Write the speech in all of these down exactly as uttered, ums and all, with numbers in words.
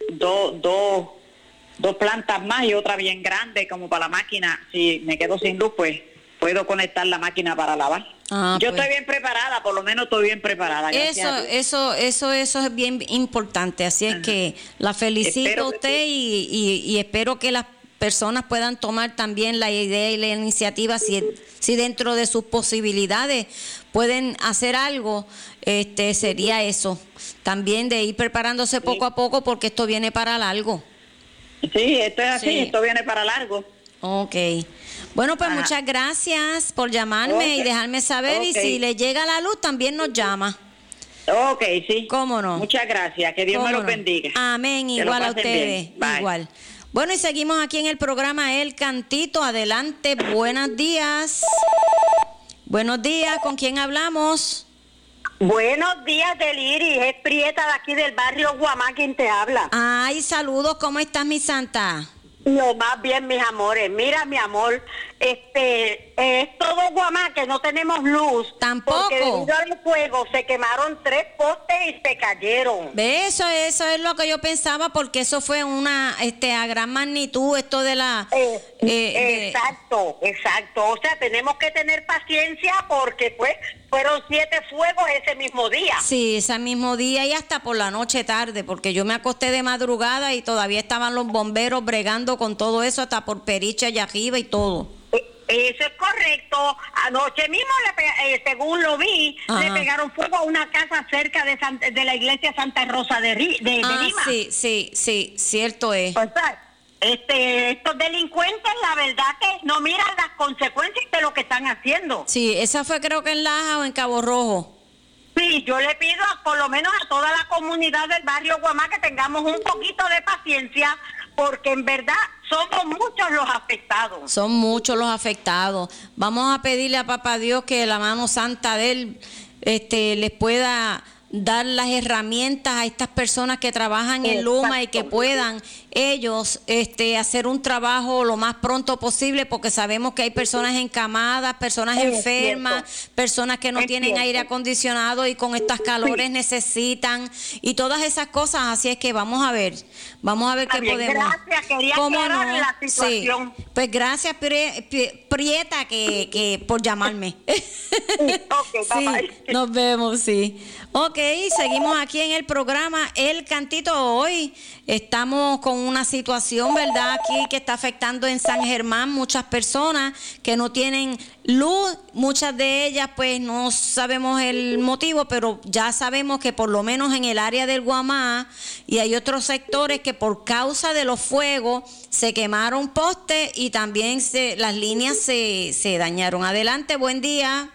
dos, dos, dos plantas más y otra bien grande como para la máquina. Si me quedo sin luz, pues puedo conectar la máquina para lavar. Ah, Yo pues. estoy bien preparada, por lo menos estoy bien preparada. Eso, eso, eso, eso es bien importante. Así es Ajá. que la felicito a usted sí. y, y, y espero que las personas puedan tomar también la idea y la iniciativa si, si dentro de sus posibilidades pueden hacer algo, este sería eso. También de ir preparándose poco sí. a poco porque esto viene para largo. Sí, esto es así, sí. esto viene para largo. Ok. Bueno, pues Ajá. muchas gracias por llamarme okay. y dejarme saber okay. y si le llega la luz también nos llama. Ok, sí. ¿Cómo no? Muchas gracias, que Dios me los no? bendiga. Amén, igual a ustedes, igual. Bueno, y seguimos aquí en el programa El Cantito. Adelante, buenos días. Buenos días, ¿con quién hablamos? Buenos días, Deliris, es Prieta de aquí del barrio Guamá quien te habla. Ay, saludos, ¿cómo estás, mi santa? Lo más bien, mis amores. Mira, mi amor, este es todo Guamá que no tenemos luz. Tampoco. Porque debido al fuego se quemaron tres postes y se cayeron. ¿Ve? Eso, eso es lo que yo pensaba, porque eso fue una, este, a gran magnitud, esto de la... Eh, eh, exacto, de... exacto. O sea, tenemos que tener paciencia porque, pues, fueron siete fuegos ese mismo día. Sí, ese mismo día y hasta por la noche tarde, porque yo me acosté de madrugada y todavía estaban los bomberos bregando con todo eso, hasta por Pericha allá arriba y todo. Eso es correcto. Anoche mismo, le, eh, según lo vi, Ajá. le pegaron fuego a una casa cerca de, San, de la iglesia Santa Rosa de, de, de ah, Lima. Sí, sí, sí, cierto es. O sea, este, estos delincuentes, la verdad que no miran las consecuencias de lo que están haciendo. Sí, esa fue creo que en Laja o en Cabo Rojo. Sí, yo le pido por lo menos a toda la comunidad del barrio Guamá que tengamos un poquito de paciencia, porque en verdad somos muchos los afectados. Son muchos los afectados. Vamos a pedirle a Papá Dios que la mano santa de Él este, les pueda dar las herramientas a estas personas que trabajan en Luma y que puedan ellos este, hacer un trabajo lo más pronto posible, porque sabemos que hay personas encamadas, personas es enfermas, cierto. personas que no es tienen cierto. aire acondicionado y con estas calores sí. necesitan y todas esas cosas, así es que vamos a ver, vamos a ver qué podemos. Gracias, quería aclarar no? la situación. Sí. Pues gracias Prieta que, que por llamarme. Okay, sí, nos vemos, sí. Ok, seguimos aquí en el programa El Cantito. Hoy estamos con una situación, ¿verdad? Aquí que está afectando en San Germán muchas personas que no tienen luz. Muchas de ellas pues no sabemos el motivo, pero ya sabemos que por lo menos en el área del Guamá y hay otros sectores que por causa de los fuegos se quemaron postes y también se, las líneas se, se dañaron. Adelante, buen día.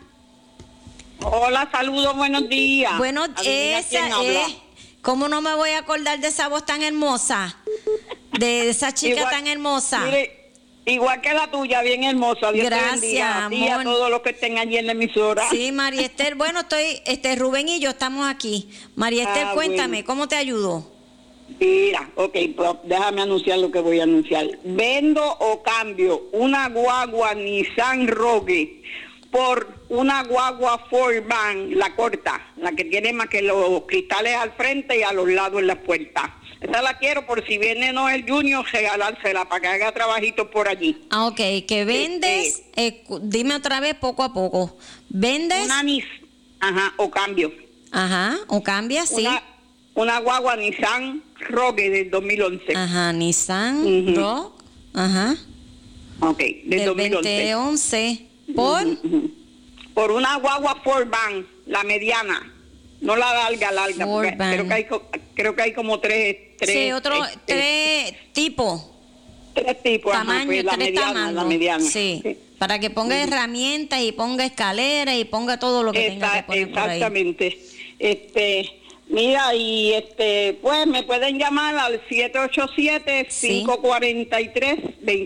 Hola, saludos, buenos días. Bueno, esa es, ¿cómo no me voy a acordar de esa voz tan hermosa? De esa chica igual, tan hermosa. Mire, igual que la tuya, bien hermosa. Dios Gracias, te bendiga, a ti y a todos los que estén allí en la emisora. Sí, María Esther, bueno, estoy, este Rubén y yo estamos aquí. María Esther, ah, cuéntame, bueno. ¿cómo te ayudo? Mira, ok, pues déjame anunciar lo que voy a anunciar. Vendo o cambio una guagua Nissan Rogue por una guagua Ford Van, la corta, la que tiene más que los cristales al frente y a los lados en las puertas. Esa la quiero por si viene Noel Junior, regalársela para que haga trabajitos por allí. Ah, ok, que vendes, este, eh, dime otra vez poco a poco, ¿vendes? Una Nis, ajá, o cambio. Ajá, o cambia, sí. Una, una guagua Nissan Rogue del dos mil once. Ajá, Nissan uh-huh. Rogue, ajá. Ok, del, del dos mil once. dos mil once. ¿Por? Por una guagua Ford Van, la mediana, no la larga, larga. Creo que hay, creo que hay como tres, tres. Sí, otro, este, tres tipos. Tres tipos. Tamaño, ajá, pues, la tres mediana, tamaños. la mediana. Sí. sí. Para que ponga uh-huh. herramientas y ponga escaleras y ponga todo lo que Esta, tenga que poner exactamente. por ahí. Este, mira, y este, pues me pueden llamar al siete ocho siete, cinco cuatro tres,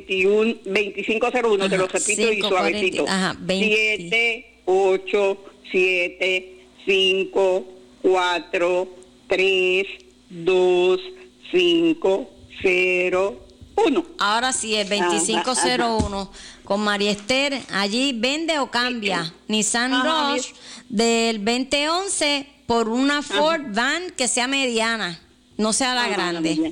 dos cinco cero uno, te lo repito y suavecito. siete ocho siete, cinco cuatro tres, dos cinco cero uno. Ahora sí, es veinticinco cero uno. Con María Esther, allí vende o cambia sí. Nissan ajá, Rush del veinte once por una Ford ajá. Van que sea mediana, no sea la ajá, grande.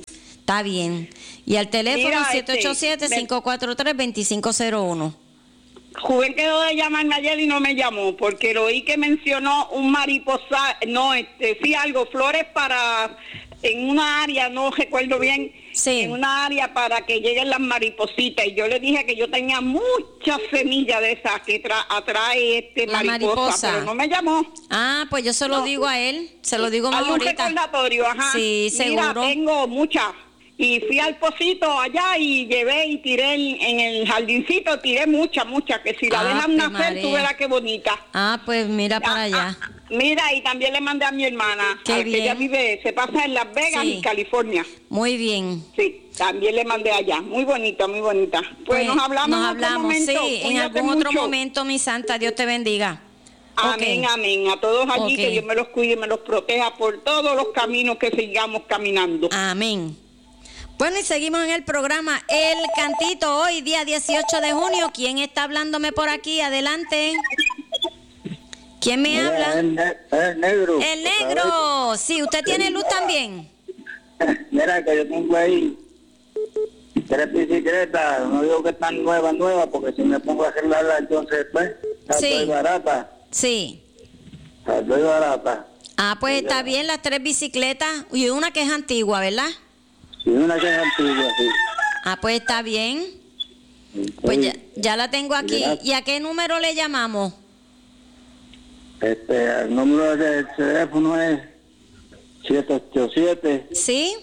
Está bien. Y al teléfono siete ocho siete, cinco cuatro tres, dos cinco cero uno. Juven quedó de llamarme ayer y no me llamó porque lo oí que mencionó un mariposa, no, este, sí algo, flores para, en una área, no recuerdo bien, sí. En una área para que lleguen las maripositas, y yo le dije que yo tenía muchas semillas de esas que tra atrae este la mariposa, mariposa, pero no me llamó. Ah, pues yo se lo no. digo a él, se lo digo más ahorita. Un recordatorio, ajá. Sí, seguro. Mira, tengo muchas. Y fui al pocito allá y llevé y tiré en, en el jardincito, tiré muchas, muchas, que si la ah, dejan nacer, María. Tú verás qué bonita. Ah, pues mira para ah, allá. Ah, mira, y también le mandé a mi hermana, qué a bien. Que ella vive, se pasa en Las Vegas, sí. En California. Muy bien. Sí, también le mandé allá. Muy bonita, muy bonita. Pues, pues nos hablamos nos en hablamos, otro momento. Sí, en algún mucho. Otro momento, mi santa, Dios te bendiga. Amén, okay. Amén. A todos allí, okay. Que Dios me los cuide y me los proteja por todos los caminos que sigamos caminando. Amén. Bueno, y seguimos en el programa El Cantito, hoy día dieciocho de junio. ¿Quién está hablándome por aquí? Adelante. ¿Quién me Mira, habla? El, ne el negro. El negro. Sí, ¿usted tiene luz también? Mira, que yo tengo ahí tres bicicletas. No digo que están nuevas, nuevas, porque si me pongo a arreglarlas, entonces, pues, las sí. doy barata. Sí. Las doy barata. Ah, pues está bien, las tres bicicletas. Y una que es antigua, ¿verdad? Y una que es antigua, sí. Ah, pues está bien. Sí. Pues ya, ya la tengo aquí. ¿Y a qué número le llamamos? Este, el número del teléfono es siete ocho siete. ¿Sí?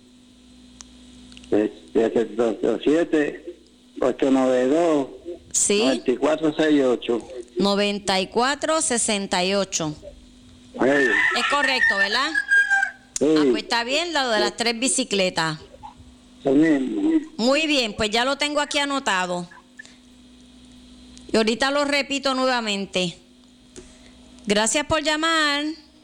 siete ocho siete, ocho nueve dos, ¿sí? noventa y cuatro sesenta y ocho. noventa y cuatro sesenta y ocho. Hey. Es correcto, ¿verdad? Sí. Ah, pues está bien, lo de las tres bicicletas. Sí. Muy bien, pues ya lo tengo aquí anotado. Y ahorita lo repito nuevamente. Gracias por llamar.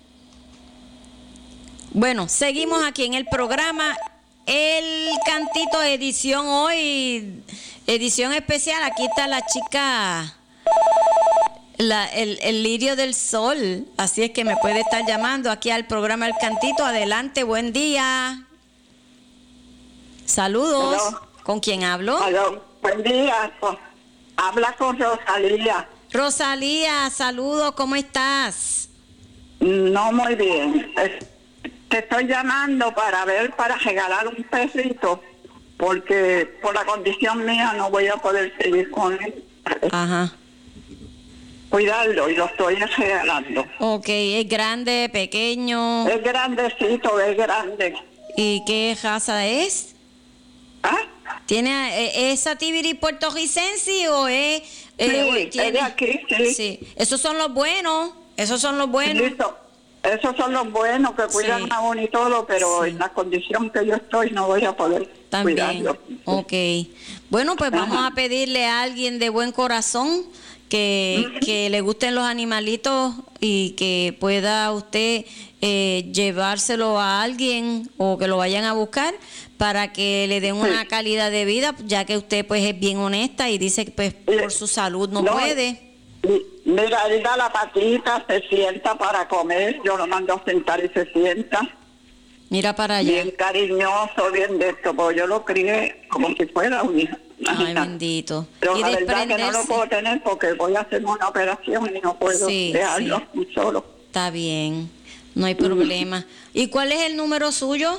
Bueno, seguimos aquí en el programa El Cantito, edición hoy, edición especial. Aquí está la chica, la, el, el lirio del sol. Así es que me puede estar llamando aquí al programa El Cantito. Adelante, buen día. Saludos. Hello. ¿Con quién hablo? Hello. Buen día. Habla con Rosalía. Rosalía, saludos, ¿cómo estás? No muy bien. Te estoy llamando para ver, para regalar un perrito, porque por la condición mía no voy a poder seguir con él. Ajá. Cuidarlo, y lo estoy regalando. Ok, ¿es grande, pequeño? Es grandecito, es grande. ¿Y qué raza es? ¿Ah? ¿Tiene esa tibiri puertorricense o es...? Eh, sí, tiene, es de aquí, sí. Sí, esos son los buenos, esos son los buenos. Listo. Esos son los buenos que cuidan sí. a uno y todo, pero sí. en la condición que yo estoy no voy a poder También. cuidarlo. Ok. Bueno, pues Ajá. vamos a pedirle a alguien de buen corazón que, uh-huh. que le gusten los animalitos y que pueda usted eh, llevárselo a alguien o que lo vayan a buscar para que le den una sí. calidad de vida, ya que usted pues es bien honesta y dice que pues por su salud no, no puede. Mira, él da la patita, se sienta para comer, yo lo mando a sentar y se sienta. Mira para allá. Bien cariñoso, bien de esto, porque yo lo crié como si fuera un hijo. Ay, bendito. Pero y la verdad que no lo puedo tener porque voy a hacer una operación y no puedo sí, dejarlo sí. solo. Está bien, no hay problema. Mm. ¿Y cuál es el número suyo?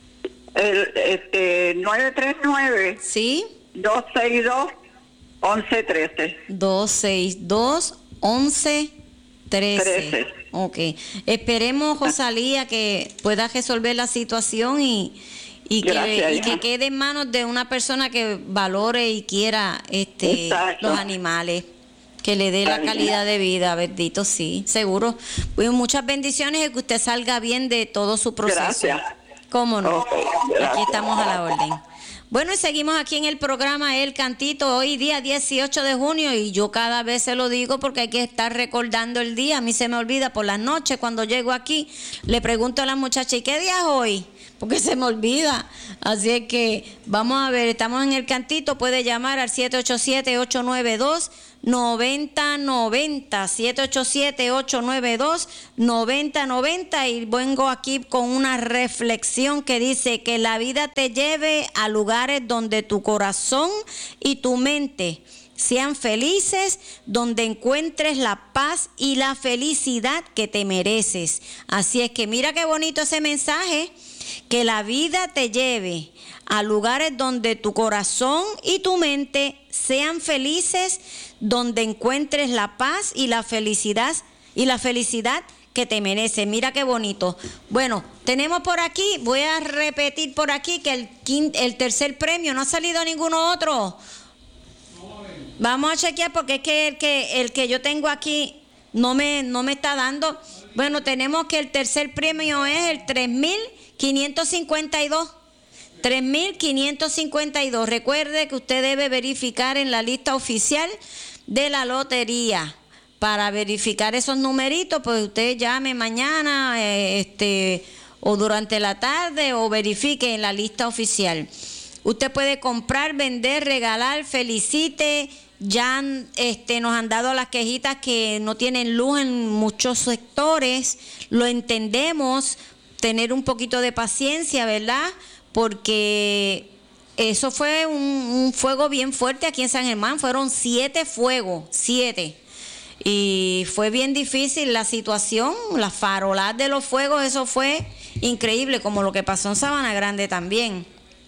El este nueve tres nueve. Sí. dos seis dos, once trece. dos seis dos, once trece. Ok. Esperemos, Rosalía, que pueda resolver la situación y, y, que, y que quede en manos de una persona que valore y quiera este Exacto. los animales. Que le dé la calidad de vida, bendito, sí, seguro. Pues muchas bendiciones y que usted salga bien de todo su proceso. Gracias. ¿Cómo no? Okay, aquí estamos a la orden. Bueno, y seguimos aquí en el programa El Cantito, hoy día dieciocho de junio, y yo cada vez se lo digo porque hay que estar recordando el día. A mí se me olvida por las noches cuando llego aquí, le pregunto a la muchacha, ¿y qué día es hoy? Porque se me olvida. Así es que vamos a ver, estamos en El Cantito, puede llamar al siete ocho siete, ocho nueve dos, noventa noventa, siete ocho siete, ocho nueve dos, noventa noventa, y vengo aquí con una reflexión que dice que la vida te lleve a lugares donde tu corazón y tu mente sean felices, donde encuentres la paz y la felicidad que te mereces. Así es que mira qué bonito ese mensaje, que la vida te lleve a lugares donde tu corazón y tu mente sean felices, donde encuentres la paz y la felicidad y la felicidad que te mereces. Mira qué bonito. Bueno, tenemos por aquí, voy a repetir por aquí que el quinto, el tercer premio, no ha salido ninguno otro. Vamos a chequear porque es que el que el que yo tengo aquí no me no me está dando. Bueno, tenemos que el tercer premio es el tres mil quinientos cincuenta y dos. tres mil quinientos cincuenta y dos. Recuerde que usted debe verificar en la lista oficial de la lotería. Para verificar esos numeritos, pues usted llame mañana eh, este, o durante la tarde o verifique en la lista oficial. Usted puede comprar, vender, regalar, felicite. Ya este, nos han dado las quejitas que no tienen luz en muchos sectores. Lo entendemos. Tener un poquito de paciencia, ¿verdad? Porque eso fue un, un fuego bien fuerte aquí en San Germán. Fueron siete fuegos, siete. Y fue bien difícil la situación, las farolas de los fuegos, eso fue increíble, como lo que pasó en Sabana Grande también.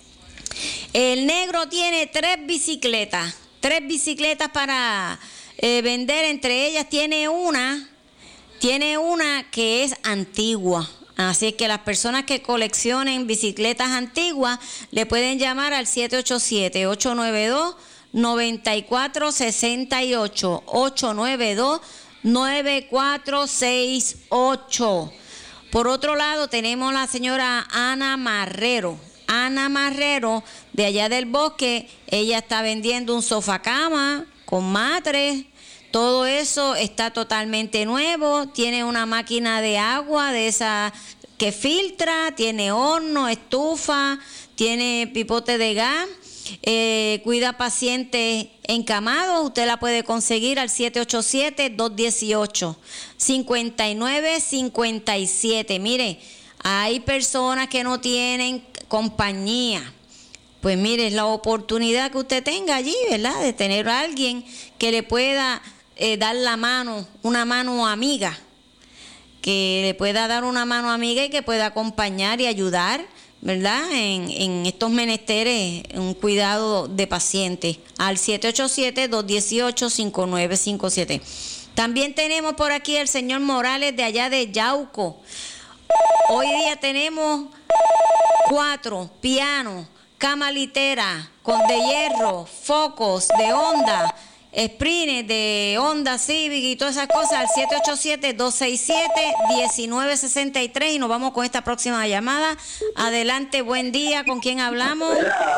El negro tiene tres bicicletas, tres bicicletas para eh, vender. Entre ellas tiene una, tiene una que es antigua. Así que las personas que coleccionen bicicletas antiguas le pueden llamar al siete ocho siete, ocho nueve dos, nueve cuatro seis ocho, ocho nueve dos, nueve cuatro seis ocho. Por otro lado tenemos la señora Ana Marrero. Ana Marrero, de allá del Bosque, ella está vendiendo un sofá cama con matres. Todo eso está totalmente nuevo. Tiene una máquina de agua de esa que filtra, tiene horno, estufa, tiene pipote de gas. Eh, cuida pacientes encamados. Usted la puede conseguir al siete ocho siete, dos uno ocho, cinco nueve cinco siete. Mire, hay personas que no tienen compañía. Pues mire, es la oportunidad que usted tenga allí, ¿verdad? De tener a alguien que le pueda Eh, dar la mano, una mano amiga, que le pueda dar una mano amiga y que pueda acompañar y ayudar, ¿verdad? En, en estos menesteres, un cuidado de pacientes, al siete ocho siete, dos uno ocho, cinco nueve cinco siete. También tenemos por aquí al señor Morales de allá de Yauco. Hoy día tenemos cuatro pianos, cama litera, con de hierro, focos de Honda, Sprint de Honda Civic y todas esas cosas al siete ocho siete, dos seis siete, uno nueve seis tres. Y nos vamos con esta próxima llamada. Adelante, buen día, ¿con quién hablamos?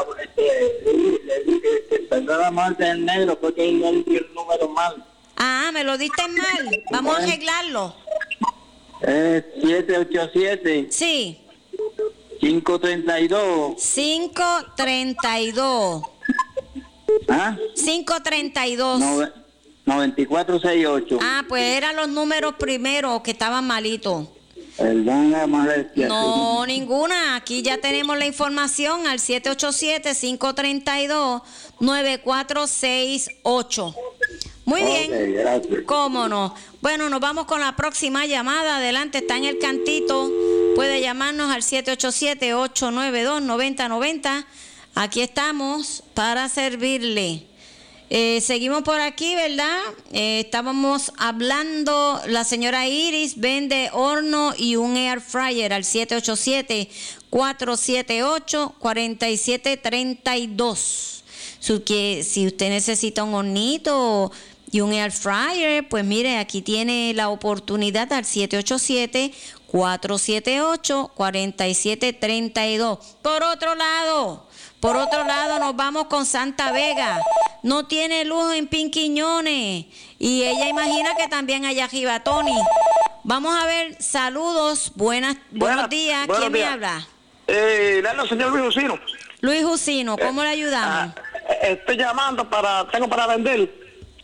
Perdóname, el negro, porque yo le di el número mal. Ah, me lo diste mal, vamos a arreglarlo. Es siete ocho siete. Sí. cinco treinta y dos. cinco treinta y dos. ¿Ah? cinco treinta y dos. noventa y cuatro sesenta y ocho. Ah, pues eran los números primeros que estaban malitos. Perdón, la molestia. No, ninguna. Aquí ya tenemos la información al siete ocho siete, cinco tres dos, nueve cuatro seis ocho. Muy bien. Okay, gracias. ¿Cómo no? Bueno, nos vamos con la próxima llamada. Adelante, está en el cantito. Puede llamarnos al siete ocho siete, ocho nueve dos, nueve cero nueve cero. Aquí estamos para servirle. Eh, seguimos por aquí, ¿verdad? Eh, estábamos hablando, la señora Iris vende horno y un air fryer al siete ocho siete, cuatro siete ocho, cuatro siete tres dos. So, que, si usted necesita un hornito y un air fryer, pues mire, aquí tiene la oportunidad al siete ocho siete, cuatro siete ocho, cuatro siete tres dos. Por otro lado, por otro lado nos vamos con Santa Vega. No tiene luz en Pinquiñones y ella imagina que también hay arriba, Tony. Vamos a ver, saludos, buenas, buenos Buenas, días. buenos ¿Quién días. me habla? Eh, le habla el señor Luis Jusino. Luis Jusino, ¿cómo eh, le ayudamos? Ah, estoy llamando para, tengo para vender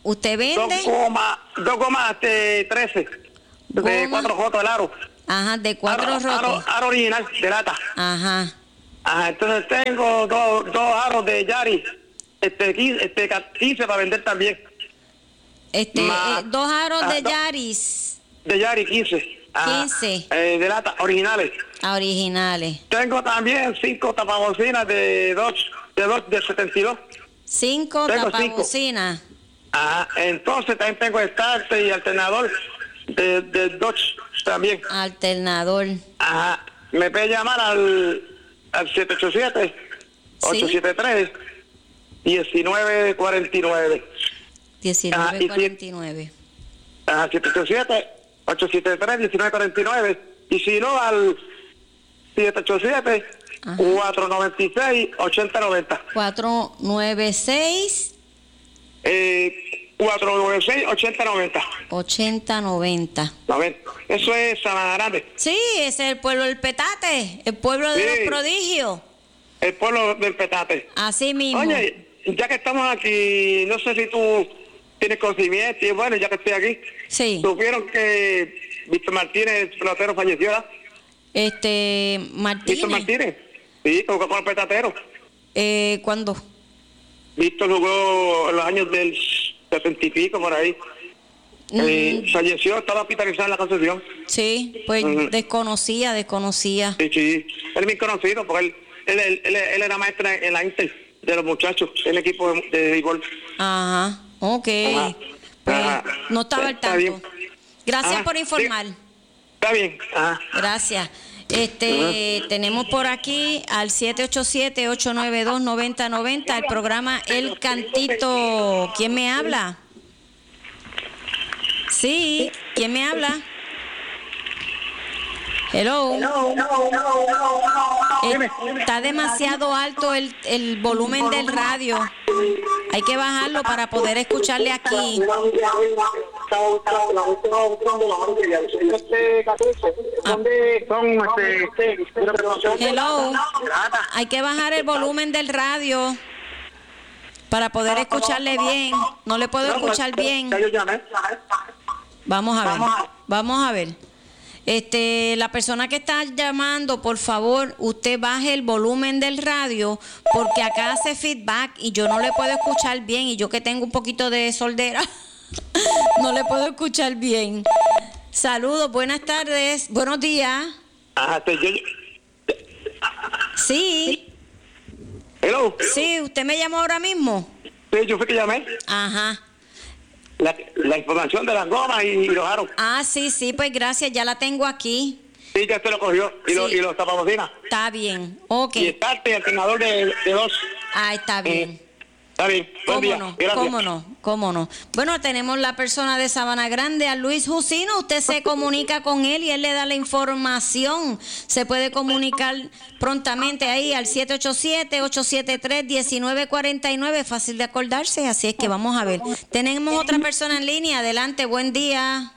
¿Usted vende? Dos gomas, dos gomas de trece, de cuatro rotos el aro. Ajá, de cuatro aro, rotos. Aro, aro original, de lata. Ajá. Ajá, entonces tengo dos, dos aros de Yari, este, quince, este, quince para vender también. Este, Ma, eh, dos aros ah, de do, Yaris. De Yari, quince. Ajá, quince. Eh, de lata, originales. Ah, originales. Tengo también cinco tapabocinas de Dodge, de Dodge del setenta y dos. Cinco tapabocinas. Ajá, entonces también tengo starter y alternador de, de Dodge también. Alternador. Ajá, me puede llamar al, al siete ocho siete, ocho siete tres, uno nueve cuatro nueve. diecinueve cuarenta y nueve. Ajá, siete ocho siete, ocho siete tres, uno nueve cuatro nueve. Y si no, al siete ocho siete, cuatro nueve seis, ocho cero nueve cero. cuatro nueve seis. Eh, cuatro nueve seis, ocho cero nueve cero. ochenta noventa. Eso es Sabana Grande. Sí, ese es el pueblo del Petate, el pueblo de sí, los prodigios. El pueblo del Petate. Así mismo. Oye, ya que estamos aquí, no sé si tú tienes conocimiento, y bueno, ya que estoy aquí, sí. ¿Supieron que Víctor Martínez, el pelotero, falleció? ¿verdad? Este, Martínez. Víctor Martínez, sí, jugó con el Petatero. Eh, ¿Cuándo? Víctor jugó en los años del setenta y pico, por ahí. Mm. Eh, falleció, estaba hospitalizado en la Concepción. Sí, pues uh-huh. desconocía, desconocía. Sí, sí, él es bien conocido, porque él, él, él, él, él era maestro en la Inter de los muchachos, el equipo de, de béisbol. Ajá, ok. Ajá. Pues Ajá. no estaba al tanto. Bien. Gracias Ajá. por informar. Sí. Está bien. Ajá. Gracias. Este, uh-huh. Tenemos por aquí al siete ocho siete, ocho nueve dos, nueve cero nueve cero, el programa El Cantito. ¿Quién me habla? Sí, ¿quién me habla? Hello. Está demasiado alto el, el volumen del radio. Hay que bajarlo para poder escucharle aquí. Hello. Hay que bajar el volumen del radio para poder escucharle bien. No le puedo escuchar bien. Vamos a ver. Vamos a ver. Este, la persona que está llamando, por favor, usted baje el volumen del radio porque acá hace feedback y yo no le puedo escuchar bien, y yo que tengo un poquito de sordera no le puedo escuchar bien. Saludos, buenas tardes, buenos días. Ajá, yo, yo... Sí. Hello. Sí, ¿usted me llamó ahora mismo? Sí, yo fui que llamé. Ajá. La, la información de las gomas y, y los aros. Ah, sí, sí, pues gracias, ya la tengo aquí. Sí, ya se lo cogió. Y, sí. lo, y los tapabocinas. Está bien, ok. Y está el alternador de, de dos. Ah, está bien. Eh, está bien. Buen ¿Cómo día. no? Gracias. ¿Cómo no? ¿Cómo no? Bueno, tenemos la persona de Sabana Grande, a Luis Jusino. Usted se comunica con él y él le da la información. Se puede comunicar prontamente ahí al siete ocho siete, ocho siete tres, uno nueve cuatro nueve. Fácil de acordarse, así es que vamos a ver. Tenemos otra persona en línea. Adelante, buen día.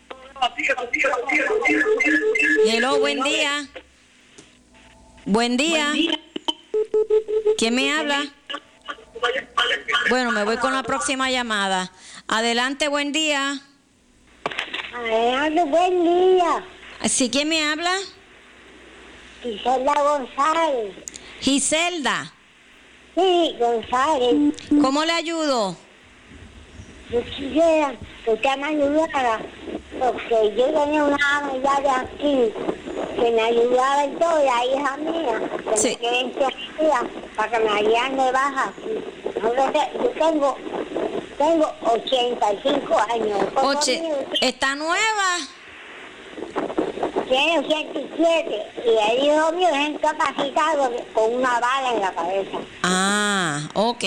Hello, buen día. Buen día. ¿Quién me habla? Bueno, me voy con la próxima llamada. Adelante, buen día. Adelante, buen día. ¿Sí, quién me habla? Giselda González. Giselda. Sí, González. ¿Cómo le ayudo? Yo quisiera que usted me ayudara, porque yo tenía una amiga de aquí que me ayudaba en todo, la hija mía, que sí. me quedé en Sevilla para que me harían de baja aquí. Yo tengo, tengo ochenta y cinco años. Oche, ¿está nueva? Tiene ochenta y siete y el hijo mío es incapacitado con una bala en la cabeza. Ah, ok.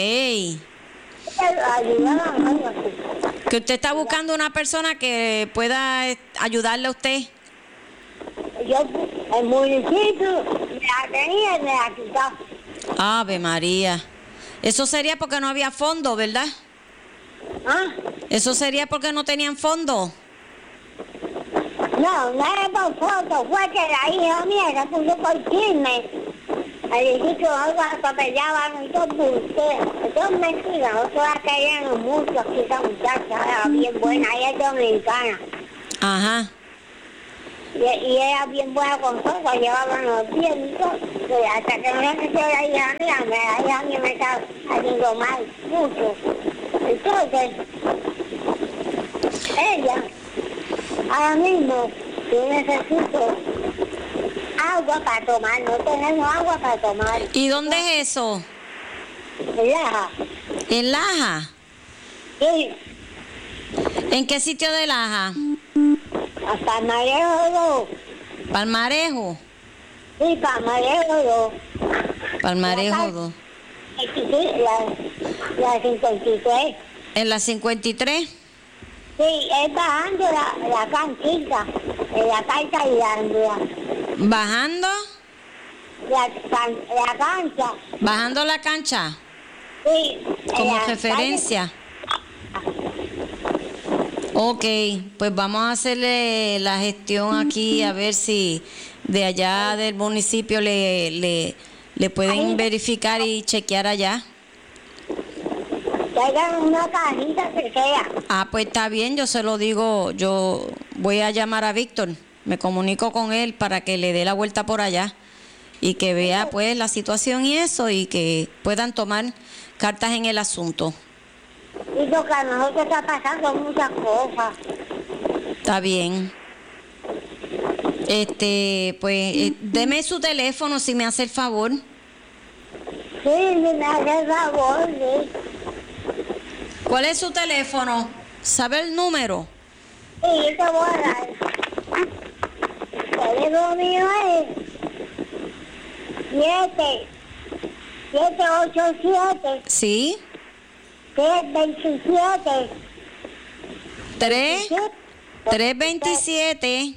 Que usted está buscando una persona que pueda ayudarle a usted. Yo, el municipio me la tenía y me la quitó. Ave María. Eso sería porque no había fondo, ¿verdad? ¿Ah? Eso sería porque no tenían fondo. No, no era por fondo, fue que la hija mía se puso por firme al edificio algo atropellaban y todo buste. Todo es mentira, nosotros la queríamos mucho aquí esa muchacha, era bien buena, ella es dominicana. Ajá. Y, y era bien buena con nosotros, llevaban los bien y todo. Pues hasta que no se metió la hija mía, me, la hija mía me estaba haciendo mal, mucho. Entonces, ella, ahora mismo, yo necesito agua para tomar, no tenemos agua para tomar. ¿Y dónde es eso? En Laja. ¿En Laja? Sí. ¿En qué sitio de Laja? A Palmarejo dos. ¿Palmarejo? Sí, Palmarejo dos. Palmarejo dos. Sí, la, la cincuenta y tres. ¿En la cincuenta y tres? Sí, es bajando la, la canchita, en la cancha y la... ¿Bajando? La, la cancha. ¿Bajando la cancha? Sí. Como referencia. Ok, pues vamos a hacerle la gestión aquí a ver si de allá del municipio le, le, le pueden verificar y chequear allá. Traigan una cajita que sea. Ah, pues está bien, yo se lo digo, yo voy a llamar a Víctor, me comunico con él para que le dé la vuelta por allá y que vea pues la situación y eso y que puedan tomar cartas en el asunto. Y lo que a nosotros está pasando muchas cosas. Está bien. Este, pues, eh, deme su teléfono si me hace el favor. Sí, me hace el favor, sí. ¿Cuál es su teléfono? ¿Sabe el número? Sí, yo te voy a dar. El teléfono mío es siete, siete ocho siete. Sí. tres veintisiete. tres, tres veintisiete.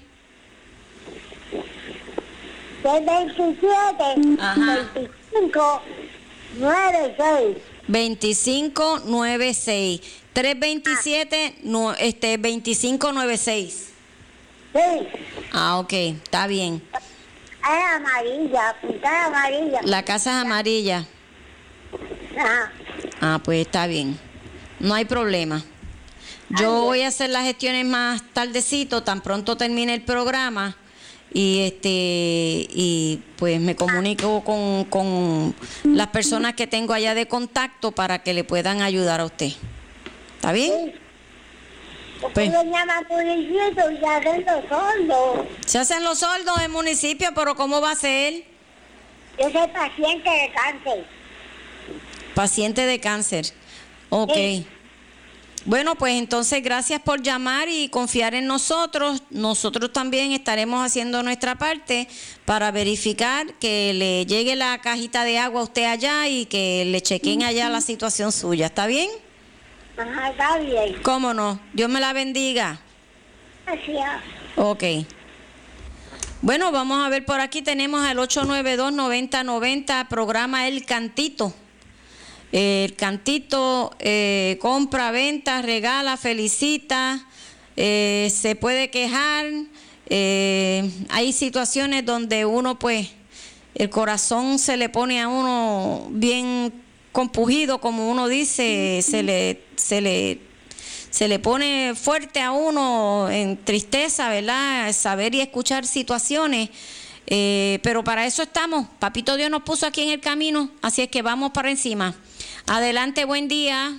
tres veintisiete. Ajá. veinticinco noventa y seis. veinticinco noventa y seis. tres veintisiete, no, este, veinticinco noventa y seis. Sí. Ah, ok, está bien. Es amarilla, pintada amarilla. La casa es amarilla. Ajá. Ah, pues está bien. No hay problema. Yo voy a hacer las gestiones más tardecito, tan pronto termine el programa. Y este y pues me comunico con, con las personas que tengo allá de contacto para que le puedan ayudar a usted. ¿Está bien? Sí. Pues, se llama municipio y se hacen los sordos. Se hacen los sordos en municipio, pero ¿cómo va a ser? Yo soy paciente de cáncer. Paciente de cáncer. Ok. Sí. Bueno, pues entonces gracias por llamar y confiar en nosotros. Nosotros también estaremos haciendo nuestra parte para verificar que le llegue la cajita de agua a usted allá y que le chequen allá la situación suya. ¿Está bien? Ajá, está bien. ¿Cómo no? Dios me la bendiga. Gracias. Ok. Bueno, vamos a ver por aquí. Tenemos el ocho nueve dos, noventa noventa, programa El Cantito. El Cantito eh, compra, venta, regala, felicita, eh, se puede quejar. Eh, hay situaciones donde uno, pues, el corazón se le pone a uno bien compungido, como uno dice, se le, se le, se le pone fuerte a uno en tristeza, ¿verdad? Saber y escuchar situaciones. Eh, pero para eso estamos. Papito Dios nos puso aquí en el camino, así es que vamos para encima. Adelante, buen día.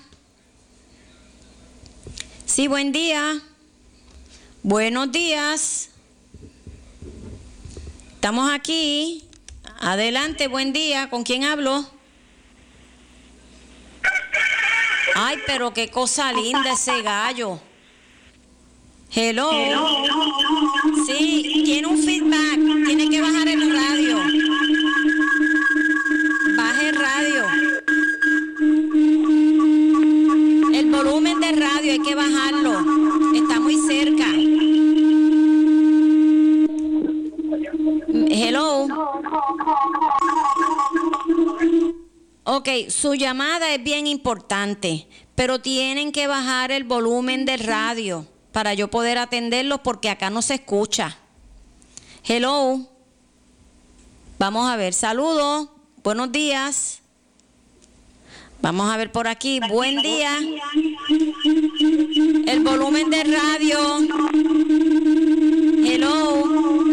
Sí, buen día. Buenos días. Estamos aquí. Adelante, buen día. ¿Con quién hablo? Ay, pero qué cosa linda ese gallo. Hello. Hello. Sí, tiene un feedback. Tiene que bajar el radio. Baje el radio. El volumen de radio hay que bajarlo. Está muy cerca. Hello. Ok, su llamada es bien importante, pero tienen que bajar el volumen del radio para yo poder atenderlo porque acá no se escucha. Hello. Vamos a ver, saludos. buenos días. Vamos a ver por aquí. Buen día. El volumen de radio. Hello.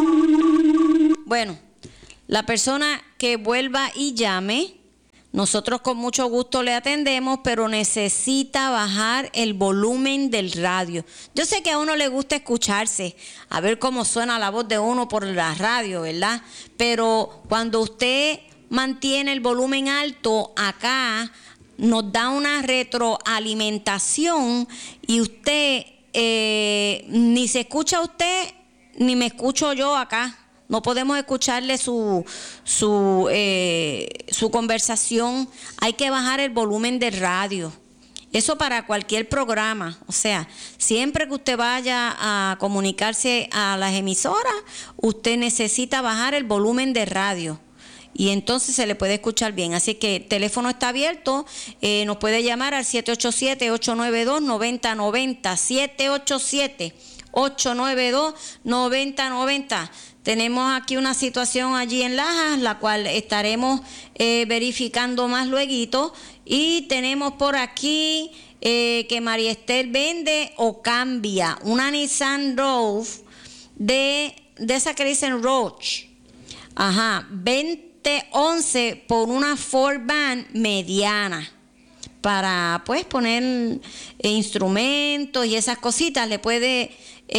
Bueno, la persona que vuelva y llame, nosotros con mucho gusto le atendemos, pero necesita bajar el volumen del radio. Yo sé que a uno le gusta escucharse, a ver cómo suena la voz de uno por la radio, ¿verdad? Pero cuando usted mantiene el volumen alto, acá nos da una retroalimentación y usted eh, ni se escucha usted ni me escucho yo acá. No podemos escucharle su su eh, su conversación. Hay que bajar el volumen de radio. Eso para cualquier programa. O sea, siempre que usted vaya a comunicarse a las emisoras, usted necesita bajar el volumen de radio. Y entonces se le puede escuchar bien. Así que el teléfono está abierto. Eh, nos puede llamar al siete ocho siete, ocho nueve dos, nueve cero nueve cero. siete ocho siete, ocho nueve dos, nueve cero nueve cero. Tenemos aquí una situación allí en Lajas, la cual estaremos eh, verificando más lueguito. Y tenemos por aquí eh, que María Esther vende o cambia una Nissan Rogue de, de esa que dicen Roach. Ajá, veinte once por una Ford Van mediana. Para pues poner eh, instrumentos y esas cositas. Le puede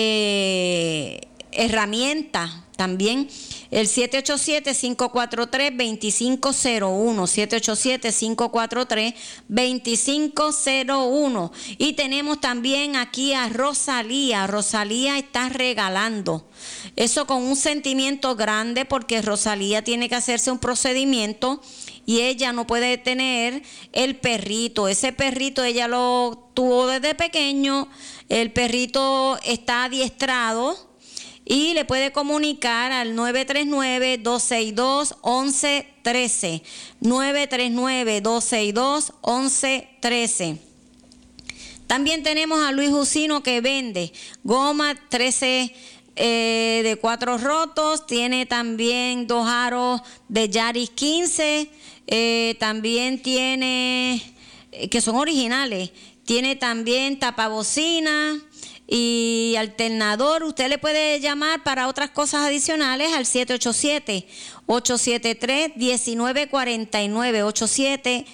eh, herramientas también. El siete ocho siete, cinco cuatro tres, dos cinco cero uno, siete ocho siete, cinco cuatro tres, dos cinco cero uno. Y tenemos también aquí a Rosalía. Rosalía está regalando. Eso con un sentimiento grande, porque Rosalía tiene que hacerse un procedimiento y ella no puede tener el perrito. Ese perrito ella lo tuvo desde pequeño. El perrito está adiestrado. Y le puede comunicar al nueve tres nueve, dos seis dos, once trece. nueve tres nueve, dos seis dos, once trece. También tenemos a Luis Jusino, que vende goma trece eh, de cuatro rotos. Tiene también dos aros de Yaris quince. Eh, también tiene, eh, que son originales. Tiene también tapabocina y alternador. Usted le puede llamar para otras cosas adicionales al siete ocho siete, ocho siete tres, uno nueve cuatro nueve, ocho siete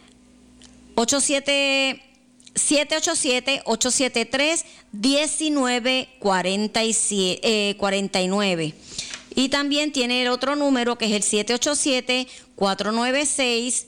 siete ocho siete, ocho siete tres, uno nueve cuatro nueve. Y también tiene el otro número, que es el siete ocho siete, cuatro nueve seis,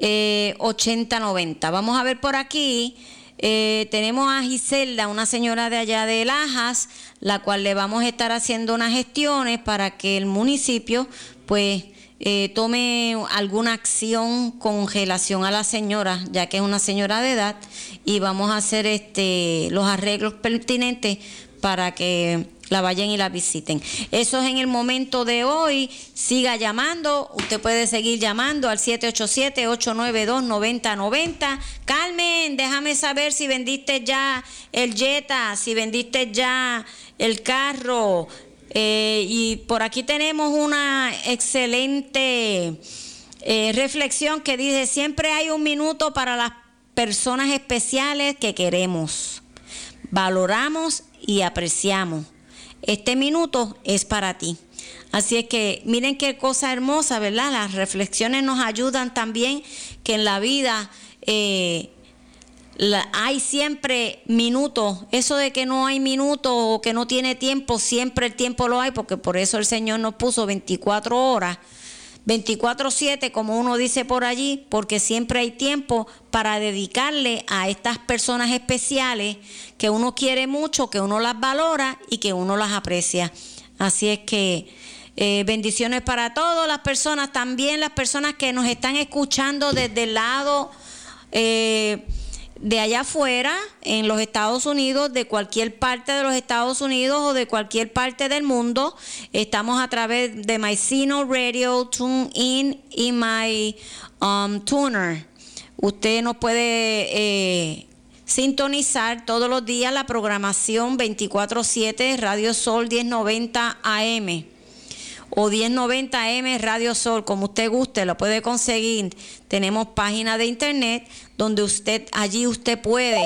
ocho cero nueve cero. Vamos a ver por aquí. Eh, tenemos a Giselda, una señora de allá de Lajas, la cual le vamos a estar haciendo unas gestiones para que el municipio pues eh, tome alguna acción con relación a la señora, ya que es una señora de edad, y vamos a hacer este los arreglos pertinentes para que la vayan y la visiten. Eso es en el momento de hoy. Siga llamando. Usted puede seguir llamando al siete ocho siete, ocho nueve dos, nueve cero nueve cero. Carmen, déjame saber si vendiste ya el Jetta, si vendiste ya el carro. Eh, y por aquí tenemos una excelente eh, reflexión que dice: siempre hay un minuto para las personas especiales que queremos, valoramos y apreciamos. Este minuto es para ti. Así es que miren qué cosa hermosa, ¿verdad? Las reflexiones nos ayudan también, que en la vida eh, la, hay siempre minutos. Eso de que no hay minutos o que no tiene tiempo, siempre el tiempo lo hay, porque por eso el Señor nos puso veinticuatro horas, veinticuatro siete, como uno dice por allí, porque siempre hay tiempo para dedicarle a estas personas especiales que uno quiere mucho, que uno las valora y que uno las aprecia. Así es que eh, bendiciones para todas las personas, también las personas que nos están escuchando desde el lado eh, de allá afuera, en los Estados Unidos, de cualquier parte de los Estados Unidos o de cualquier parte del mundo. Estamos a través de My Sino Radio, TuneIn y My um, Tuner. Usted nos puede eh, sintonizar todos los días la programación veinticuatro siete Radio Sol diez noventa A M. o diez noventa A M Radio Sol, como usted guste, lo puede conseguir. Tenemos página de internet donde usted, allí usted puede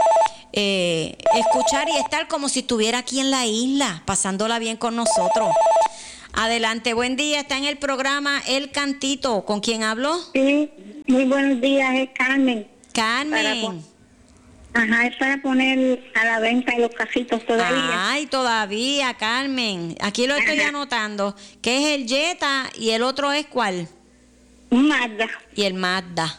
eh, escuchar y estar como si estuviera aquí en la isla, pasándola bien con nosotros. Adelante, buen día, está en el programa El Cantito. ¿Con quién hablo? Sí, muy buenos días, es Carmen. Carmen. Ajá, es para poner a la venta los casitos todavía. Ay, todavía, Carmen. Aquí lo estoy Ajá. anotando. ¿Qué es el Jetta y el otro es cuál? Un Mazda. Y el Mazda.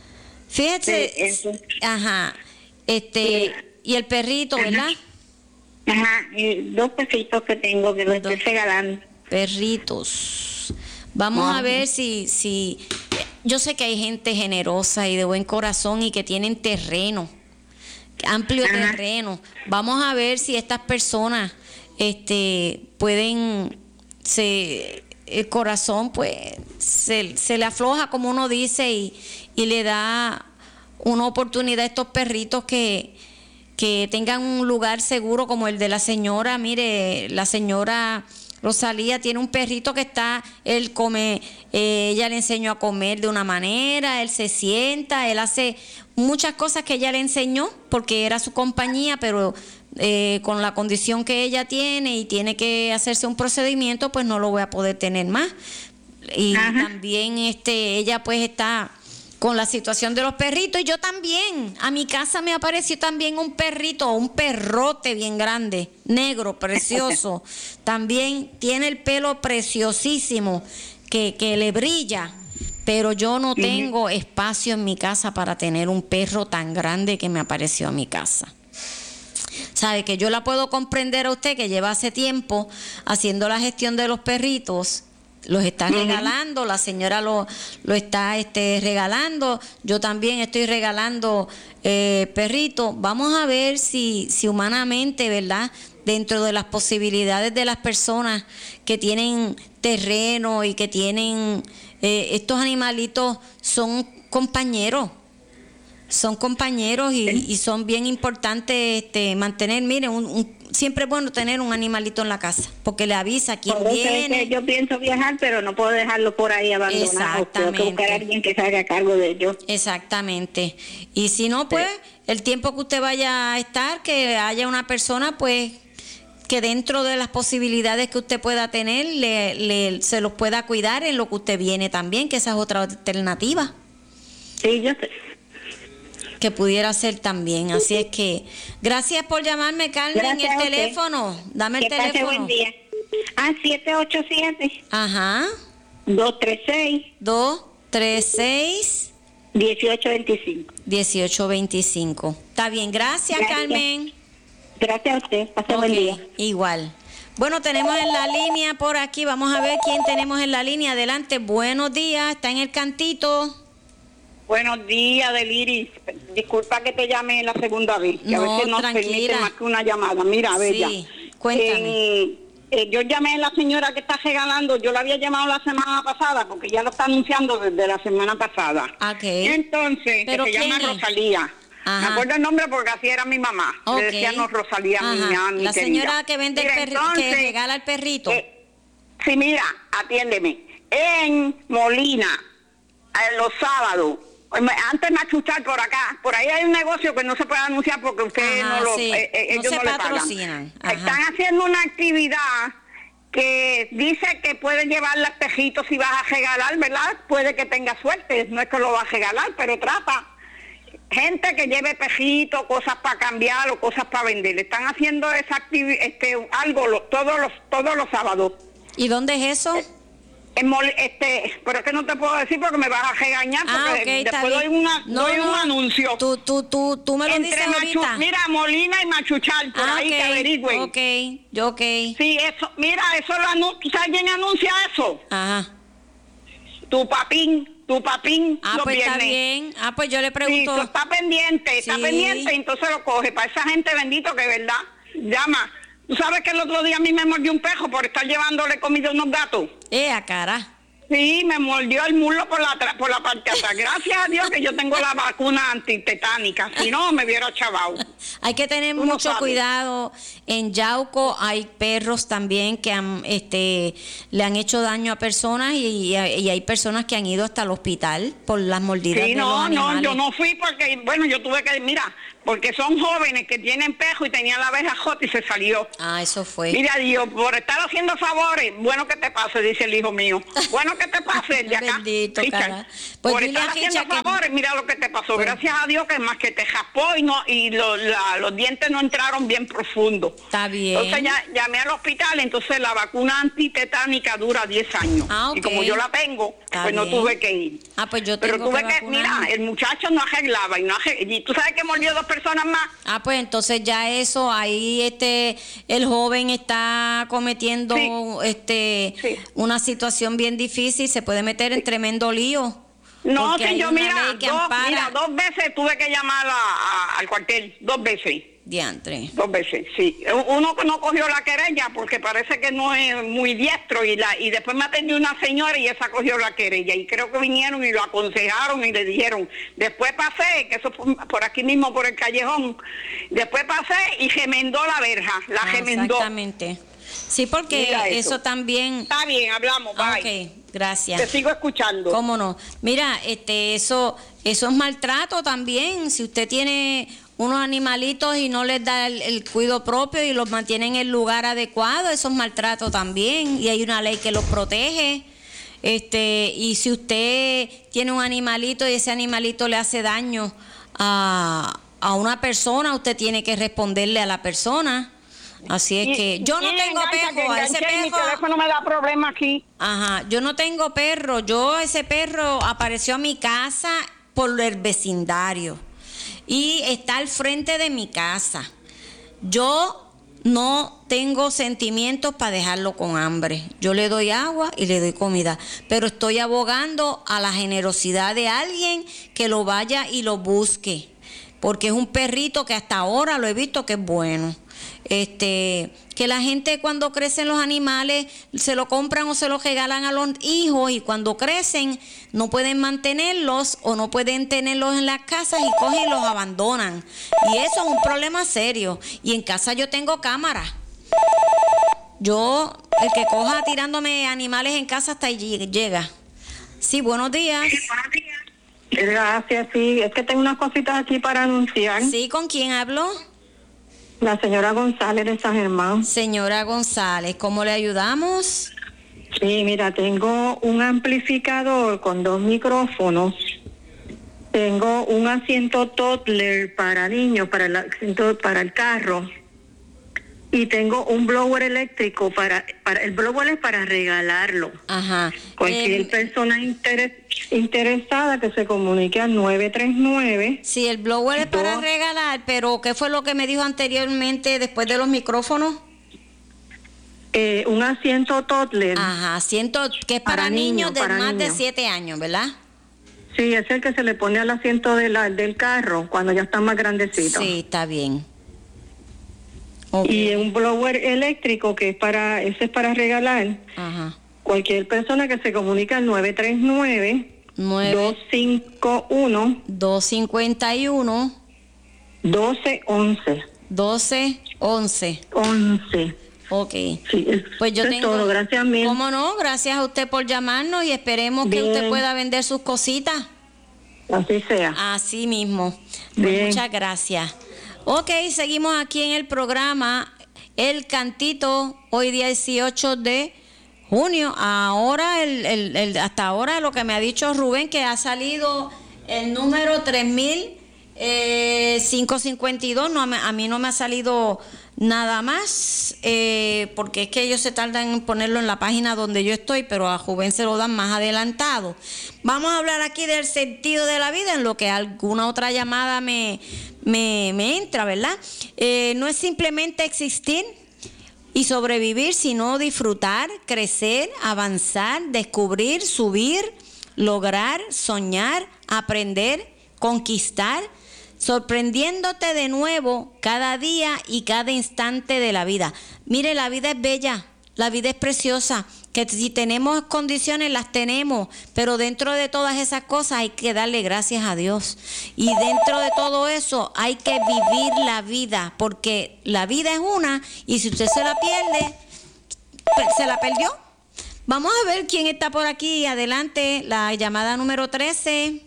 Fíjate. Sí, ajá. Este, sí. Y el perrito, Ajá. ¿verdad? Ajá, y dos perritos que tengo que los estoy regalando. Perritos. Vamos Ajá. a ver si, si... Yo sé que hay gente generosa y de buen corazón y que tienen terreno. Amplio Ajá. terreno. Vamos a ver si estas personas este pueden se el corazón pues se, se le afloja, como uno dice, y, y le da una oportunidad a estos perritos que, que tengan un lugar seguro, como el de la señora. Mire, la señora Rosalía tiene un perrito que está, él come, eh, ella le enseñó a comer de una manera, él se sienta, él hace muchas cosas que ella le enseñó porque era su compañía, pero eh, con la condición que ella tiene y tiene que hacerse un procedimiento, pues no lo voy a poder tener más. Y Ajá. también este ella pues está con la situación de los perritos, y yo también, a mi casa me apareció también un perrito, un perrote bien grande, negro, precioso, también tiene el pelo preciosísimo, que, que le brilla, pero yo no tengo espacio en mi casa para tener un perro tan grande que me apareció a mi casa. Sabe que yo la puedo comprender a usted, que lleva hace tiempo haciendo la gestión de los perritos, los está regalando, uh-huh. la señora lo, lo está este, regalando, yo también estoy regalando eh, perritos. Vamos a ver si, si humanamente, ¿verdad?, dentro de las posibilidades de las personas que tienen terreno y que tienen eh, estos animalitos, son compañeros. Son compañeros y, y son bien importantes este, mantener, miren, un, un, siempre es bueno tener un animalito en la casa, porque le avisa quién por viene. Es que yo pienso viajar, pero no puedo dejarlo por ahí abandonado. Exactamente. Tengo que buscar a alguien que se haga cargo de ellos. Exactamente. Y si no, pues, sí. el tiempo que usted vaya a estar, que haya una persona, pues, que dentro de las posibilidades que usted pueda tener, le, le, se los pueda cuidar en lo que usted viene también, que esa es otra alternativa. Sí, yo sé. Que pudiera ser también, así es que gracias por llamarme, Carmen. Gracias, el teléfono, dame el que teléfono. Pase buen día. Ah, siete ocho siete. Ajá. dos tres seis. dos tres seis. dieciocho veinticinco. dieciocho veinticinco. Está bien, gracias, gracias. Carmen. Gracias a usted, pase okay. buen día. Igual. Bueno, tenemos en la línea por aquí, vamos a ver quién tenemos en la línea. Adelante, buenos días, está en el cantito. Buenos días, Deliris. Disculpa que te llame la segunda vez, que no, a veces no permite más que una llamada. Mira, Bella. Sí, cuéntame. Eh, eh, yo llamé a la señora que está regalando, yo la había llamado la semana pasada, porque ya lo está anunciando desde la semana pasada. Okay. Entonces, que se llama es? Rosalía. Ajá. Me acuerdo el nombre porque así era mi mamá. Okay. Le decíamos Rosalía, mi, mi La señora querida. que vende mira, el perrito, que regala el perrito. Eh, sí, mira, atiéndeme. En Molina, eh, los sábados, antes de machuchar por acá, por ahí hay un negocio que no se puede anunciar porque ustedes Ajá, no lo, sí. eh, eh, ellos no, no se le patrocinan. pagan. Están haciendo una actividad que dice que pueden llevar los espejitos si vas a regalar, ¿verdad? Puede que tenga suerte, no es que lo va a regalar, pero trata. Gente que lleve espejitos, cosas para cambiar o cosas para vender. Están haciendo esa actividad, este, algo lo, todos los todos los sábados. ¿Y dónde es eso? Eh, En Mol, este, pero es que no te puedo decir porque me vas a regañar, porque ah, okay, después doy, una, no, doy no, un anuncio. Tú, tú, tú, tú me lo Entre dices Machu, ahorita. Mira, Molina y Machuchal, por ah, ahí okay, que averigüen. Ok, yo ok. Sí, eso, mira, eso lo anuncia, ¿tú sabes quién anuncia eso? Ajá. Tu papín, tu papín. Ah, pues viernes. Está bien. Ah, pues yo le pregunto. Sí, está pendiente, está sí. pendiente, entonces lo coge. Para esa gente bendito que, ¿verdad? Llama. Tú sabes que el otro día a mí me mordió un pejo por estar llevándole comida a unos gatos. Eh, a cara. Sí, me mordió el muslo por la por la parte de atrás. Gracias a Dios que yo tengo la vacuna antitetánica, si no me hubiera chavado. Hay que tener Tú mucho no cuidado. En Yauco hay perros también que han, este, le han hecho daño a personas y, y hay personas que han ido hasta el hospital por las mordidas sí, de no, los animales. no, yo no fui porque, bueno, yo tuve que, mira, porque son jóvenes que tienen pejo y tenían la abeja jota y se salió. Ah, eso fue. Mira, Dios, por estar haciendo favores, bueno que te pase, dice el hijo mío. Bueno que te pase de acá. Bendito, Richard. Pues por estar haciendo que... favores, mira lo que te pasó. Pues... Gracias a Dios que más que te jaspó y no y lo, la, los dientes no entraron bien profundo. Está bien. Entonces ya llamé al hospital, entonces la vacuna antitetánica dura diez años. Ah, okay. Y como yo la tengo, Está pues bien. no tuve que ir. Ah, pues yo Pero tengo tuve que, que, mira, el muchacho no arreglaba y no arreglaba. Y tú sabes que mordió dos personas más. Ah, pues entonces ya eso, ahí este, el joven está cometiendo sí. este sí. una situación bien difícil, se puede meter en tremendo lío. No, que yo mira, que dos, mira, dos veces tuve que llamar a, a, al cuartel, dos veces. Diantre. Dos veces, sí. Uno no cogió la querella porque parece que no es muy diestro y la y después me atendió una señora y esa cogió la querella y creo que vinieron y lo aconsejaron y le dijeron. Después pasé, que eso fue por aquí mismo por el callejón, después pasé y gemendó la verja, la ah, gemendó. Exactamente. Sí, porque eso. eso también... Está bien, hablamos, bye. Ok, gracias. Te sigo escuchando. ¿Cómo no? Mira, este, eso, eso es maltrato también. Si usted tiene unos animalitos y no les da el, el cuidado propio y los mantiene en el lugar adecuado, eso es maltrato también. Y hay una ley que los protege. Este, y si usted tiene un animalito y ese animalito le hace daño a, a una persona, usted tiene que responderle a la persona. Así es que yo no tengo perro, a ese perro. Mi teléfono me da problema aquí. Ajá, yo no tengo perro. Yo ese perro apareció a mi casa por el vecindario y está al frente de mi casa. Yo no tengo sentimientos para dejarlo con hambre. Yo le doy agua y le doy comida, pero estoy abogando a la generosidad de alguien que lo vaya y lo busque, porque es un perrito que hasta ahora lo he visto que es bueno. Este, que la gente cuando crecen los animales se lo compran o se lo regalan a los hijos y cuando crecen no pueden mantenerlos o no pueden tenerlos en las casas y cogen y los abandonan. Y eso es un problema serio. Y en casa yo tengo cámara. Yo, el que coja tirándome animales en casa hasta allí llega. Sí, buenos días. Gracias, sí. Es que tengo unas cositas aquí para anunciar. Sí, ¿con quién hablo? La señora González de San Germán. Señora González, ¿cómo le ayudamos? Sí, mira, tengo un amplificador con dos micrófonos. Tengo un asiento toddler para niños, para el asiento, para el carro. Y tengo un blower eléctrico para, para el blower es para regalarlo. Ajá. Cualquier eh, persona interes, interesada que se comunique al nueve tres nueve. Sí, el blower es para regalar, pero ¿qué fue lo que me dijo anteriormente después de los micrófonos? Eh, un asiento toddler. Ajá, asiento que es para, para niños, niños de más niños. de siete años, ¿verdad? Sí, es el que se le pone al asiento de la, del carro cuando ya están más grandecitos. Sí, está bien. Okay. Y un blower eléctrico que es para, ese es para regalar. Ajá. Cualquier persona que se comunique al nueve tres nueve, dos cinco uno, dos cinco uno, doce once. doce once. once. Ok. Sí, pues yo eso tengo. Es todo. Gracias mil. ¿Cómo no? Gracias a usted por llamarnos y esperemos Bien. que usted pueda vender sus cositas. Así sea. Así mismo. Pues muchas gracias. Ok, seguimos aquí en el programa El Cantito, hoy dieciocho de junio. Ahora, el, el, el, hasta ahora lo que me ha dicho Rubén, que ha salido el número tres mil quinientos cincuenta y dos, no, a mí no me ha salido nada más, eh, porque es que ellos se tardan en ponerlo en la página donde yo estoy, pero a Rubén se lo dan más adelantado. Vamos a hablar aquí del sentido de la vida, en lo que alguna otra llamada me, me, me entra, ¿verdad? Eh, no es simplemente existir y sobrevivir, sino disfrutar, crecer, avanzar, descubrir, subir, lograr, soñar, aprender, conquistar, sorprendiéndote de nuevo cada día y cada instante de la vida. Mire, la vida es bella, la vida es preciosa, que si tenemos condiciones las tenemos, pero dentro de todas esas cosas hay que darle gracias a Dios. Y dentro de todo eso hay que vivir la vida, porque la vida es una y si usted se la pierde, pues se la perdió. Vamos a ver quién está por aquí. Adelante, la llamada número trece.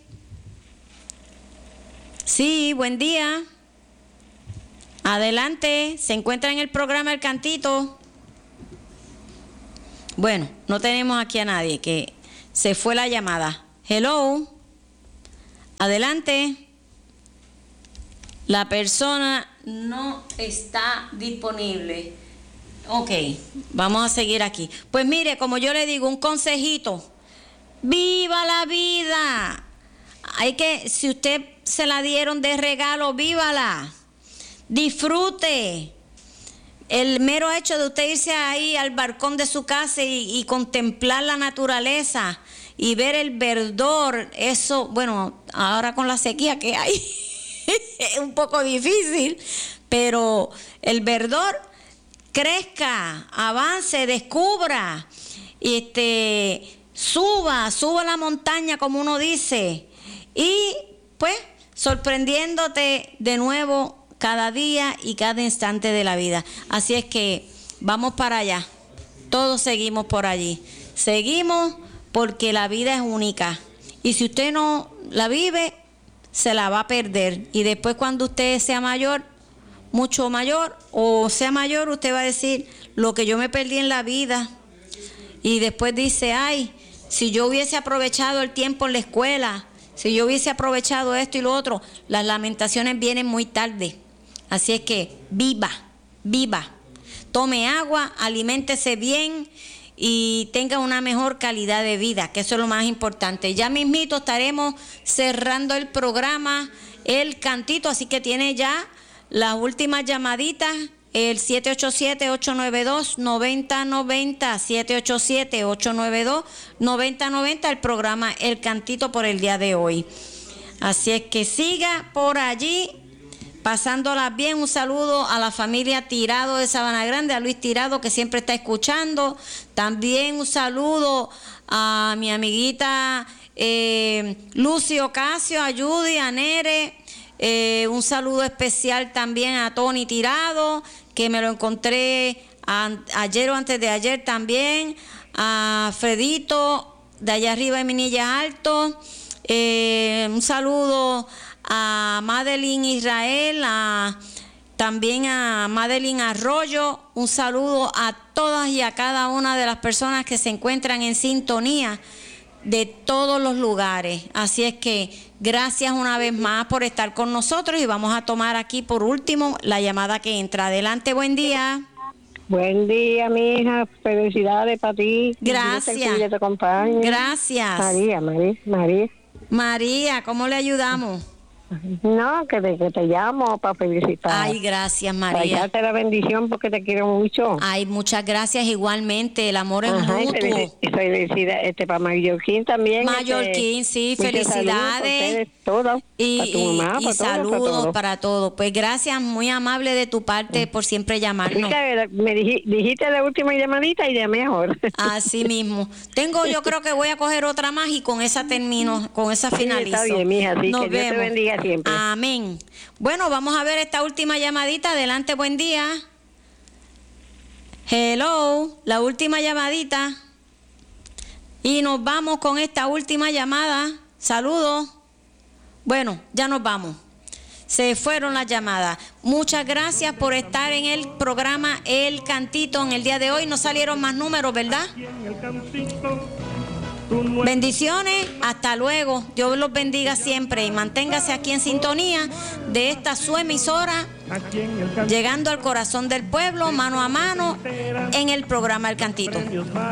Sí, buen día. Adelante, se encuentra en el programa El Cantito. Bueno, no tenemos aquí a nadie, que se fue la llamada. Hello. Adelante. La persona no está disponible. Ok, vamos a seguir aquí. Pues mire, como yo le digo, un consejito. ¡Viva la vida! Hay que, si usted se la dieron de regalo, vívala. Disfrute. El mero hecho de usted irse ahí al balcón de su casa y, y contemplar la naturaleza y ver el verdor, eso, bueno, ahora con la sequía que hay, es un poco difícil, pero el verdor crezca, avance, descubra, y este, suba, suba la montaña, como uno dice, y pues sorprendiéndote de nuevo cada día y cada instante de la vida. Así es que vamos para allá. Todos seguimos por allí. Seguimos porque la vida es única. Y si usted no la vive, se la va a perder. Y después cuando usted sea mayor, mucho mayor, o sea mayor, usted va a decir, lo que yo me perdí en la vida. Y después dice, ay, si yo hubiese aprovechado el tiempo en la escuela, si yo hubiese aprovechado esto y lo otro, las lamentaciones vienen muy tarde. Así es que viva, viva, tome agua, aliméntese bien y tenga una mejor calidad de vida, que eso es lo más importante. Ya mismito estaremos cerrando el programa El Cantito, así que tiene ya las últimas llamaditas, el siete ocho siete, ocho nueve dos, nueve cero nueve cero, siete ocho siete, ocho nueve dos, nueve cero nueve cero, el programa El Cantito por el día de hoy. Así es que siga por allí, pasándola bien. Un saludo a la familia Tirado de Sabana Grande, a Luis Tirado, que siempre está escuchando. También un saludo a mi amiguita eh, Lucy Ocasio, a Judy, a Nere. Eh, un saludo especial también a Tony Tirado, que me lo encontré a, ayer o antes de ayer también. A Fredito, de allá arriba de Minilla Alto. Eh, un saludo a Madeline Israel, a, también a Madeline Arroyo. Un saludo a todas y a cada una de las personas que se encuentran en sintonía de todos los lugares. Así es que gracias una vez más por estar con nosotros y vamos a tomar aquí por último la llamada que entra. Adelante, buen día. Buen día, mi hija. Felicidades para ti. Gracias. Que te acompañe. Gracias. María, María, María. María, ¿cómo le ayudamos? No, que te, que te llamo para felicitar. Ay, gracias, María. Para darte la bendición porque te quiero mucho. Ay, muchas gracias igualmente. El amor es Ajá, mutuo. Y felicidades este, para Mallorquín también. Mallorquín, este, sí, felicidades. Todo. Y, para tu mamá, y, para y saludos todo, para todo. para todo. Pues gracias, muy amable de tu parte por siempre llamarnos. Me dijiste, dijiste la última llamadita y llamé ahora. Así mismo. Tengo, yo creo que voy a coger otra más y con esa termino, con esa finalizo. Sí, está bien, mija, así Nos que Dios vemos. te bendiga siempre. Amén. Bueno, vamos a ver esta última llamadita. Adelante, buen día. Hello, la última llamadita. Y nos vamos con esta última llamada. Saludos. Bueno, ya nos vamos. Se fueron las llamadas. Muchas gracias por estar en el programa El Cantito en el día de hoy. No salieron más números, ¿verdad? Bendiciones, hasta luego. Dios los bendiga siempre y manténgase aquí en sintonía de esta su emisora, llegando al corazón del pueblo, mano a mano, en el programa El Cantito.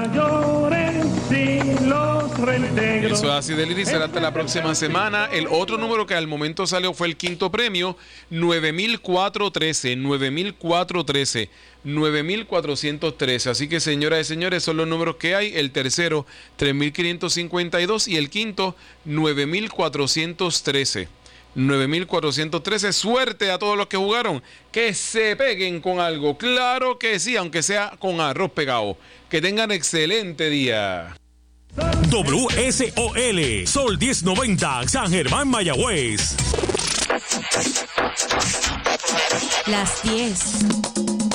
Eso es así, Deliri. Será hasta la próxima semana. El otro número que al momento salió fue el quinto premio, nueve mil cuatrocientos trece, nueve mil cuatrocientos trece, nueve mil cuatrocientos trece. Así que, señoras y señores, son los números que hay. El tercero, tres mil quinientos cincuenta y dos, y el quinto, nueve mil cuatrocientos trece. nueve mil cuatrocientos trece. Suerte a todos los que jugaron, que se peguen con algo. Claro que sí, aunque sea con arroz pegado. Que tengan excelente día. W S O L, Sol diez noventa, San Germán, Mayagüez. Las diez